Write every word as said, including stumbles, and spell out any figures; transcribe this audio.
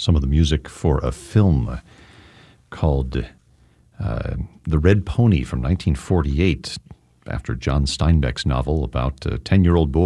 some of the music for a film called uh, The Red Pony from nineteen forty-eight, after John Steinbeck's novel about a ten-year-old boy